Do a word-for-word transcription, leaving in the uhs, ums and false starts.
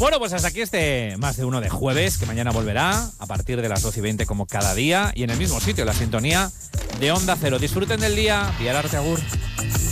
Bueno, pues hasta aquí este Más de Uno de jueves, que mañana volverá a partir de las doce y veinte como cada día y en el mismo sitio, la sintonía de Onda Cero. Disfruten del día. Pilar Arte, agur.